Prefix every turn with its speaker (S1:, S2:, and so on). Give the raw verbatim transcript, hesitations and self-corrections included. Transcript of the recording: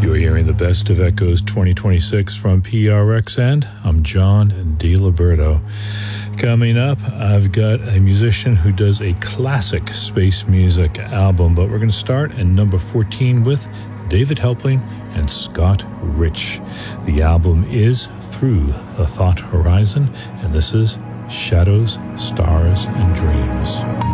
S1: Hearing the best of Echoes twenty twenty-six from P R X, and I'm John DiLiberto. Coming up, I've got a musician who does a classic space music album, but we're going to start at number fourteen with David Helpling and Scott Rich. The album is Through the Thought Horizon, and this is Shadows, Stars, and Dreams.